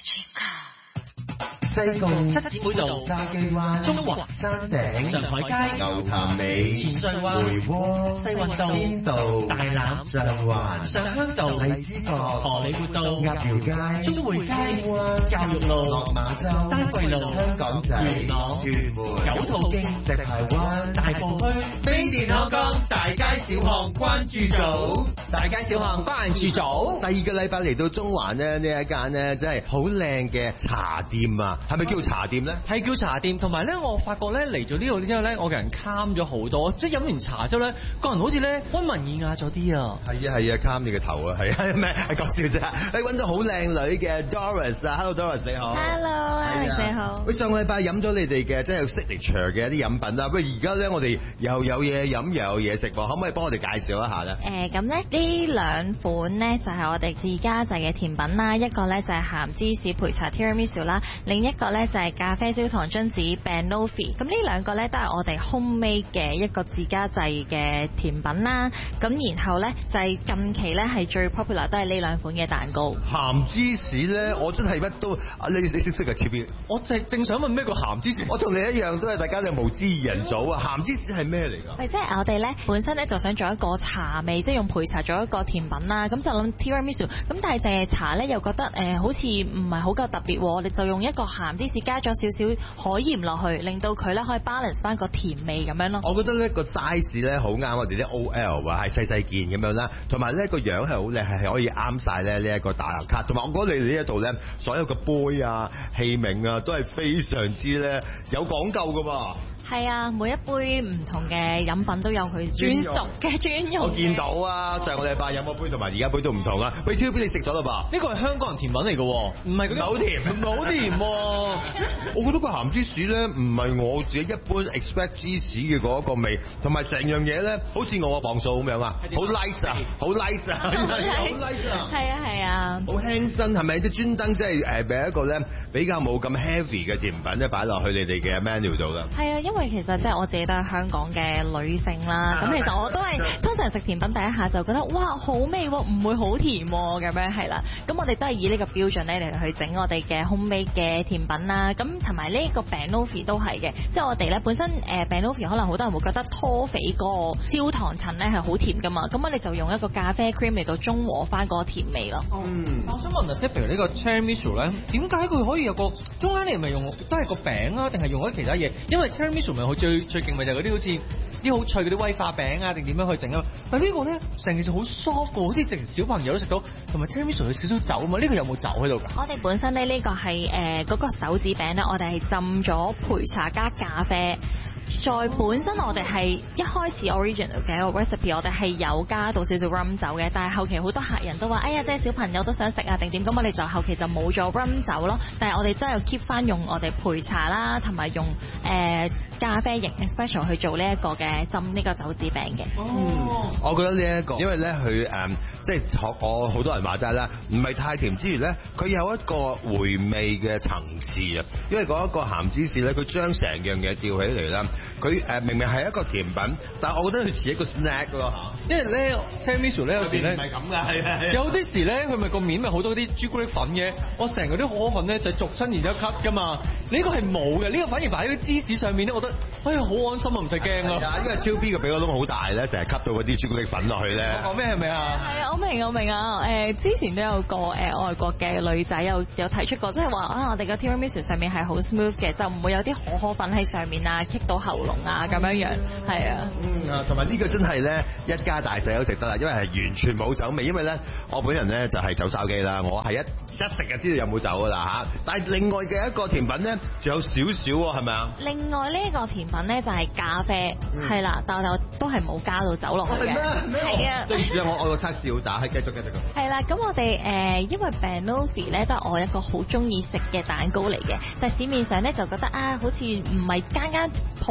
西貢七姊妹道、 筲箕灣、 中華山頂、 上海街、 牛潭尾、 前進灣、 梅窩、 西運道、 邊道、 大欖、 上環、 上鄉道、 荔枝角、 荷里活道、 鴨寮街、 中匯街、 金灣、 教育路、 落馬洲、 丹桂路、 香港仔、 元朗、 屯門、 九肚徑、 石排灣、 大埔區、 飛電香港大街小巷關注組， 大街小巷關注組。 第二個禮拜嚟到中環呢一間呢真係好靚嘅茶店啊，係咪叫茶店呢？ 係叫茶店，同埋咧，我發覺咧嚟咗呢度之後咧，我個人 calm 咗好多，即係飲完茶之後咧，個人好似咧溫文爾雅咗啲啊！ 係啊，calm 你個頭啊，係啊，咩？係講笑啫！你揾到好靚女嘅 Doris 啊 ，Hello Doris 你好 ，Hello Alex 你好。 喂，上個禮拜飲咗你哋嘅即係 signature 嘅一啲飲品啦，喂，而家咧我哋又有嘢飲又有嘢食喎，可唔可以幫我哋介紹一下咧？ 咁咧呢兩款咧就係我哋自家製嘅甜品啦，一個咧就係鹹芝士焙茶 Tiramisu 啦，另一個咧就係咖啡焦糖榛子 Banoffee。咁呢兩個咧都係我哋 homemade 嘅一個自家製嘅甜品啦。咁然後咧就係近期咧係最 popular 都係呢兩款嘅蛋糕。 鹹芝士咧，我真係乜都，你識唔識啊？切邊？ 我正想問咩個鹹芝士？ 我同你一樣都係大家都無知二人組啊！鹹芝士係咩嚟㗎？ 即係我哋咧本身咧就想做一個茶味，即係用焙茶做一個甜品啦。咁就諗 Tiramisu，咁但係淨係茶咧又覺得好似唔係好夠特別喎。我哋就用一個鹹芝士加咗少少海鹽落去，令到佢咧可以 balance 翻個甜味咁樣咯。 我覺得呢個 size 咧好啱我哋啲 OL 啊，係細細件咁樣啦，同埋呢個樣係好靚，係可以啱晒咧呢一個大油卡。同埋我覺得你哋呢一度咧，所有嘅杯啊、器皿啊，都係非常之咧有講究噶噃。 係啊，每一杯唔同嘅飲品都有佢專屬嘅專用。 我見到啊，上個禮拜飲嗰杯同埋而家杯都唔同啊。喂，超俾你食咗啦噃？ 呢個係香港人甜品嚟嘅喎，唔係嗰啲好甜， 唔係好甜喎。 我覺得個鹹芝士咧唔係我自己一般 expect 芝士嘅嗰一個味，同埋成樣嘢咧好似我個磅數咁樣啊，好 light 啊，好 light 啊，好 light 啊， 係啊， 好輕身，係咪？即專登即係俾一個咧比較冇咁 heavy 嘅甜品咧擺落去你哋嘅 menu 度啦。 係啊，因為其實即係我自己都係香港嘅女性啦，咁其實我都係通常食甜品第一下就覺得哇好味喎，唔會好甜喎咁樣係啦。咁我哋都係以呢個標準咧嚟去整我哋嘅 homemade 嘅甜品啦。咁同埋呢個 Banoffee 都係嘅，即係我哋咧本身Banoffee 可能好多人會覺得拖肥個焦糖層咧係好甜噶嘛，咁我哋就用一個咖啡 cream 嚟到中和翻個甜味咯。 我想問下，譬如呢個 Tiramisu 咧，點解佢可以有個中間你係咪用都係個餅啊，定係用咗其他嘢？因為 Tiramisu 咪最勁咪就係嗰啲好似啲好脆嗰啲威化餅啊，定點樣去整啊？但呢個咧成件事好 soft 嘅，好似淨小朋友都食到，同埋 Tiramisu 有少少酒啊嘛，呢個有冇酒喺度㗎？ 我哋本身咧呢個係嗰個手指餅咧，我哋係浸咗焙茶加咖啡。再本身我哋係一開始 original 嘅一個 recipe， 我哋係有加到少少 rum 酒嘅，但係後期好多客人都話：哎呀，即係小朋友都想食啊定點，咁我哋就後期就冇咗 rum 酒咯。但係我哋真係 keep 翻用我哋焙茶啦，同埋用咖啡型 espresso 去做呢一個嘅浸呢個酒指餅嘅。 我覺得呢一個，因為咧佢即係學我好多人話齋啦，唔係太甜之餘咧，佢有一個回味嘅層次啊。因為嗰一個鹹芝士咧，佢將成樣嘢吊起嚟啦。佢明明係一個甜品，但係我覺得佢似一個 snack 咯嚇。 因為咧 Tiramisu 咧有時咧唔係咁㗎，係有啲時咧佢咪個面咪好多啲朱古力粉嘅，我成個啲可可粉咧就逐親然之後吸㗎嘛。呢個係冇嘅，呢個反而擺喺啲芝士上面咧，我覺得哎呀好安心啊，唔使驚啊。 因為超 B 嘅鼻哥窿好大咧，成日吸到嗰啲朱古力粉落去咧。 講咩係咪啊？ 係啊，我明啊。之前都有個外國嘅女仔有提出過，即係話啊，我哋嘅 Tiramisu 上面係好 smooth 嘅，就唔會有啲可可粉喺上面啊，棘到喉嚨啊咁樣樣，係啊。 同埋呢個真係咧一家大細都食得啦，因為係完全冇酒味。因為咧我本人咧就係酒燒機啦，我係一食就知道有冇酒噶啦嚇。但係另外嘅一個甜品咧，仲有少少喎，係咪啊？ 另外呢個甜品咧就係咖啡，係啦，但係都係冇加到酒落去嘅。係啊。 對唔住我個測試好打，係繼續。 係啦，咁我哋因為 Banoffee 咧都係我一個好中意食嘅蛋糕嚟嘅，但係市面上咧就覺得啊，好似唔係間間鋪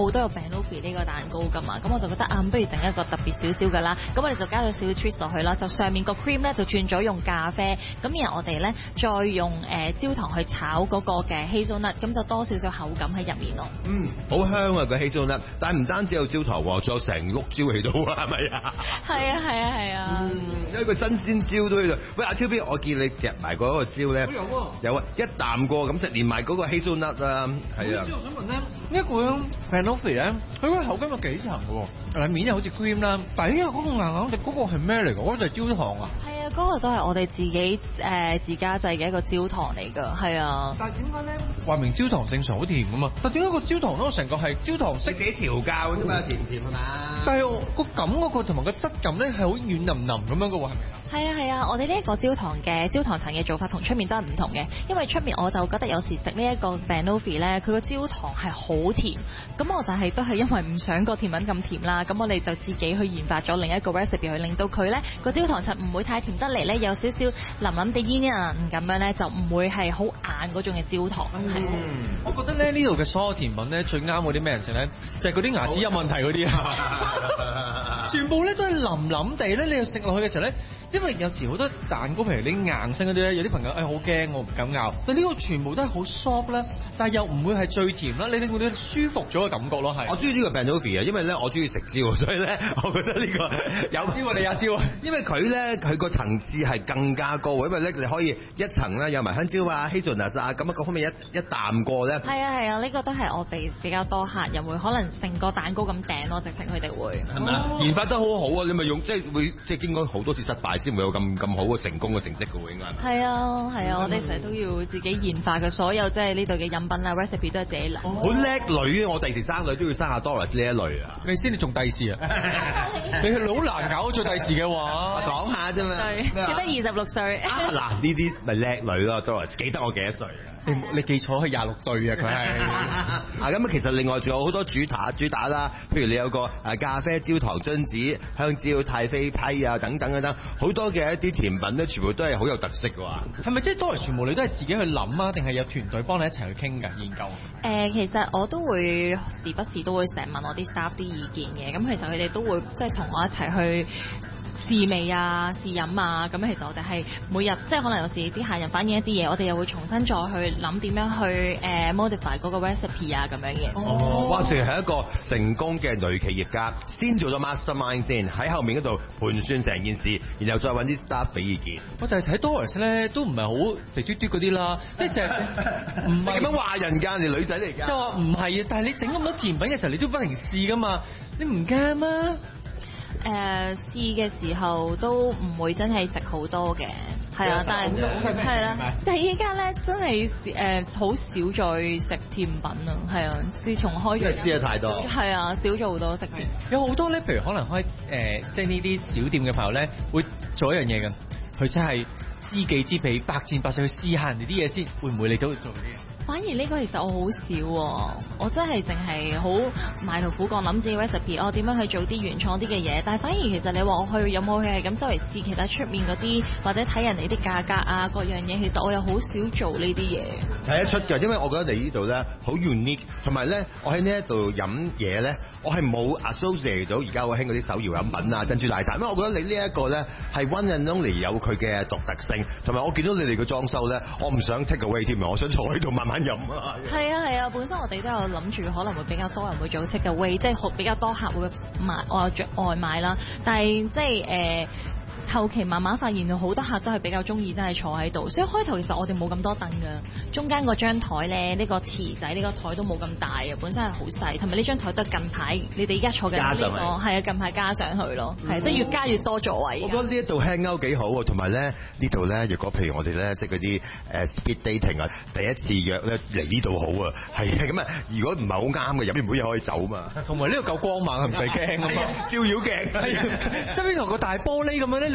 澳都有 Banoffee 呢個蛋糕㗎嘛，咁我就覺得不如整一個特別少少㗎啦，咁我哋就加咗少少 twist 落去啦，就上面個 cream 咧就轉咗用咖啡，咁然後我哋咧再用焦糖去炒嗰個嘅 hazelnut， 咁就多少少口感喺入面咯。 好香啊個 hazelnut，但係唔單止有焦糖喎，仲有成碌蕉喺度啊，係咪啊？ 係啊。 因為佢新鮮蕉都喺度。喂，阿超 B，我見你夾埋嗰個蕉咧，有啊，一啖過咁食，連埋嗰個 hazelnut 啊，係啊。 我想問咧，呢一個 Banoffee 咧，佢個口感有幾層嘅喎？面又好似 cream 啦，但係因為嗰個硬硬哋嗰個係咩嚟㗎？嗰就係焦糖啊。 係啊，嗰個都係我哋自己自家製嘅一個焦糖嚟㗎，係啊。 但係點解咧？話明焦糖正常好甜㗎嘛，但係點解個焦糖咧？我成個係焦糖色自己調教嘅啫嘛，甜唔甜係嘛？ 但係個感嗰個同埋個質感咧係好軟腍腍咁樣嘅喎，係咪啊？ 係啊，我哋呢一個焦糖層嘅做法同出面都係唔同嘅，因為出面我就覺得有時食呢一個 Banoffee 咧，佢個焦糖係好甜，咁我就都係因為唔想個甜品咁甜啦，咁我哋就自己去研發咗另一個 recipe 去令到佢咧個焦糖層唔會太甜得嚟咧，有少少腍腍地煙咁樣咧，就唔會係好硬嗰種嘅焦糖。 我覺得咧呢度嘅所有甜品咧最啱嗰啲咩人食咧，就係嗰啲牙齒有問題嗰啲啊，全部咧都係腍腍地咧，你又食落去嘅時候咧。因為有時好多蛋糕，譬如你硬性嗰啲咧，有啲朋友好驚，我唔敢咬。但呢個全部都係好 soft 啦，但係又唔會係最甜啦，你令到你舒服咗嘅感覺咯，係。我中意呢個 Banoffee 啊，因為咧我中意食蕉，所以咧我覺得呢個有蕉你有蕉啊， 因為佢咧佢個層次係更加高，因為咧你可以一層咧有埋香蕉啊、hazelnut 啊，咁啊各方面一啖過咧。 係啊，呢個都係我哋比較多客人會可能成個蛋糕咁頂咯，直情佢哋會。 係咪啊？研發得好好啊！你咪用即係經過好多次失敗先會有咁好嘅成功嘅成績嘅喎，應該係啊，我哋成日都要自己研發嘅，所有即係呢度嘅飲品啊 recipe 都係自己諗。 好叻女啊！我第時生女都要生下 Doris 呢一類啊！ 你仲第時啊？你係好難搞做第時嘅話， 講下啫嘛。 記得26歲。 嗱呢啲咪叻女咯 Doris， 記得我幾多歲啊？ 你記錯佢26對啊，佢係。 咁其實另外仲有好多主打啦，譬如你有個咖啡焦糖榛子、香蕉太妃批啊等等，好多嘅一啲甜品咧，全部都係好有特色嘅喎。係咪即係Doris全部你都係自己去諗啊，定係有團隊幫你一齊去傾㗎研究？ 其實我都會時不時都會成日問我啲 staff 啲意見嘅，咁其實佢哋都會即係同我一齊去試味啊、試飲啊，咁其實我哋係每日即係可能有時啲客人反映一啲嘢，我哋又會重新再去諗點樣去modify 嗰個 recipe 啊咁樣嘅。 哇！淨係一個成功嘅女企業家，先做咗 mastermind 先，喺後面嗰度盤算成件事，然後再揾啲 staff 俾意見。 我就係睇 Doris 咧，都唔係好肥嘟嘟嗰啲啦，即係成日唔係咁樣話人㗎，你女仔嚟㗎。 就話唔係啊，但係你整咁多甜品嘅時候，你都不停試㗎嘛，你唔驚咩？ 試嘅時候都唔會真係食好多嘅，係啊，但係啦，但係依家咧真係好少再食甜品啊，係啊，自從開咗， 因為試得太多， 係啊，少咗好多食甜。 有好多咧，譬如可能開即係呢啲小店嘅朋友咧，會做一樣嘢㗎，佢真係知己知彼，百戰百勝去試下人哋啲嘢先，會唔會你都會做啲嘢？ 反而呢個其實我好少喎，我真係淨係好埋頭苦幹諗自己 recipe，我點樣去做啲原創啲嘅嘢。但係反而其實你話我去有冇去係咁周圍試其他出面嗰啲，或者睇人哋啲價格啊各樣嘢，其實我又好少做呢啲嘢。 睇得出㗎，因為我覺得你呢度咧好 unique，同埋咧我喺呢一度飲嘢咧，我係冇 associate 到而家好興嗰啲手搖飲品啊、珍珠奶茶，因為我覺得你呢一個咧係 one and only 有佢嘅獨特性，同埋我見到你哋嘅裝修咧，我唔想 take away 添啊，我想坐喺度慢慢飲啊。 係啊，本身我哋都有諗住可能會比較多人會做 take away，即係比較多客會買外賣啦，但係即係後期慢慢發現好多客都係比較中意真係坐喺度，所以開頭其實我哋冇咁多凳㗎，中間嗰張台咧呢個池仔呢個台都冇咁大嘅，本身係好細，同埋呢張台都係近排你哋而家坐緊呢個係啊近排加上去咯，係即係越加越多座位。 我覺得呢一度 hang out 幾好喎，同埋咧呢度咧，如果譬如我哋咧即係嗰啲speed dating 啊，第一次約咧嚟呢度好啊，係啊咁啊，如果唔係好啱嘅，入邊冇嘢可以走嘛， 同埋呢度夠光猛，唔使驚啊嘛， 照妖鏡， 側邊同個大玻璃咁樣咧。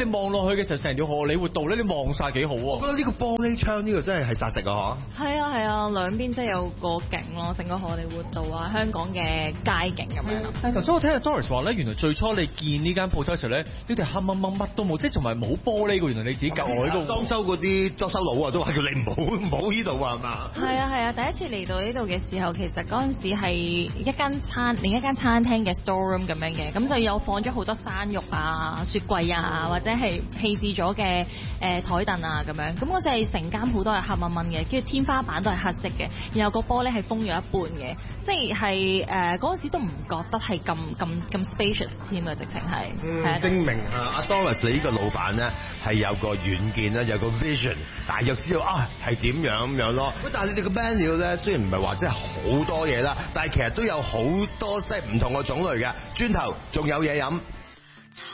你望落去嘅時候，成條荷里活道咧，你望晒幾好喎。 我覺得呢個玻璃窗呢個真係殺食啊！ 係啊係啊，兩邊真係有個景咯，成個荷里活道啊，香港嘅街景咁樣咯。 頭先我聽阿 Doris 話咧，原來最初你見呢間鋪頭嘅時候咧，呢度黑掹掹乜都冇，即係仲係冇玻璃嘅。原來你自己改嘅。 裝修嗰啲裝修佬啊，都話叫你唔好呢度啊，係嘛？ 係啊係啊，第一次嚟到呢度嘅時候，其實嗰陣時係另一間餐廳嘅 storeroom 咁樣嘅，咁就有放咗好多生肉啊、雪櫃啊，或者係棄置咗嘅台凳啊咁樣。咁嗰時係成間鋪都係黑掹掹嘅，跟住天花板都係黑色嘅，然後個玻璃係封咗一半嘅，即係嗰陣時都唔覺得係咁 spacious 添啊，直情係。 證明阿 Doris 你呢個老闆咧係有個遠見啦，有個 vision， 大約知道啊係點樣咁樣咯。但係你哋個 menu 咧雖然唔係話真係好多嘢啦，但係其實都有好多即係唔同嘅種類嘅。轉頭仲有嘢飲。